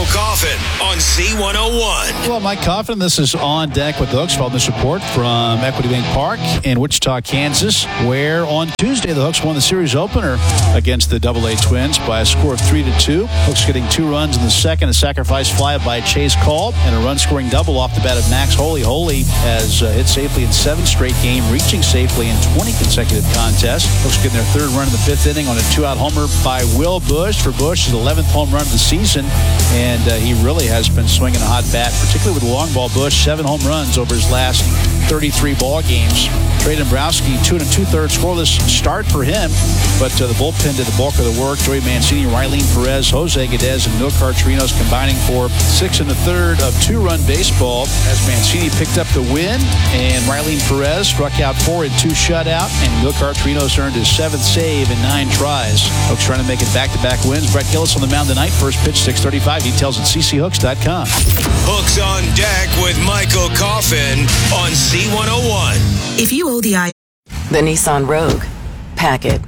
Michael Coffin on Z101. Well, Mike Coffin, this is On Deck with the Hooks. Following this report from Equity Bank Park in Wichita, Kansas, where on Tuesday the Hooks won the series opener against the AA Twins by a score of 3-2. Hooks getting 2 runs in the second, a sacrifice fly by Chase Call, and a run-scoring double off the bat of Max Holy. Holy has hit safely in 7 straight games, reaching safely in 20 consecutive contests. Hooks getting their 3rd run in the 5th inning on a 2-out homer by Will Bush. For Bush, his 11th home run of the season, and he really has been swinging a hot bat, particularly with the long ball. Bush, 7 home runs over his last 33 ball games. Trey Dombrowski, 2 2/3 scoreless start for him, but the bullpen did the bulk of the work. Joey Mancini, Rylene Perez, Jose Guedes, and Milcar Trinos combining for 6 1/3 of 2-run baseball as Mancini picked up the win, and Rylene Perez struck out 4 in 2 shutout, and Milcar Trinos earned his 7th save in 9 tries. Hooks trying to make it back-to-back wins. Brett Gillis on the mound tonight. First pitch, 6:35. Details at cchooks.com. Hooks on Deck with Michael Coffin on Z101. If you owe the Nissan Rogue. Pack it.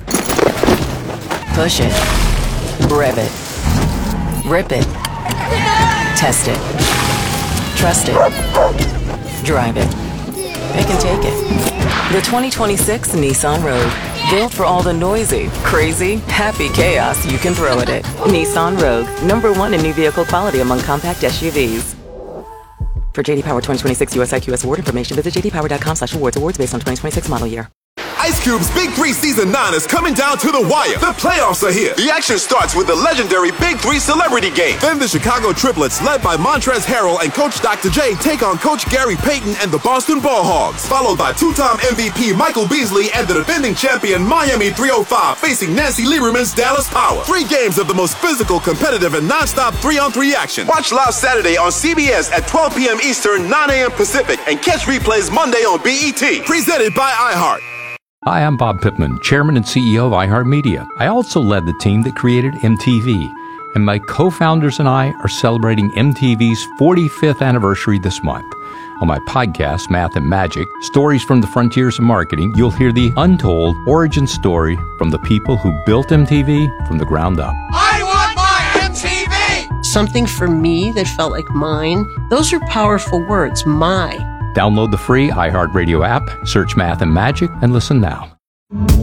Push it. Rev it. Rip it. Test it. Trust it. Drive it. Pick and take it. The 2026 Nissan Rogue. Built for all the noisy, crazy, happy chaos you can throw at it. Nissan Rogue. #1 in new vehicle quality among compact SUVs. For J.D. Power 2026 US IQS award information, visit jdpower.com/awards. Awards based on 2026 model year. Ice Cube's Big 3 Season 9 is coming down to the wire. The playoffs are here. The action starts with the legendary Big 3 Celebrity Game. Then the Chicago Triplets, led by Montrezl Harrell and Coach Dr. J, take on Coach Gary Payton and the Boston Ball Hogs. Followed by 2-time MVP Michael Beasley and the defending champion Miami 305 facing Nancy Lieberman's Dallas Power. 3 games of the most physical, competitive, and non-stop 3-on-3 action. Watch live Saturday on CBS at 12 p.m. Eastern, 9 a.m. Pacific, and catch replays Monday on BET. Presented by iHeart. Hi, I'm Bob Pittman, Chairman and CEO of iHeartMedia. I also led the team that created MTV, and my co-founders and I are celebrating MTV's 45th anniversary this month. On my podcast, Math and Magic, Stories from the Frontiers of Marketing, you'll hear the untold origin story from the people who built MTV from the ground up. I want my MTV! Something for me that felt like mine. Those are powerful words, my. Download the free iHeartRadio app, search Math and Magic, and listen now.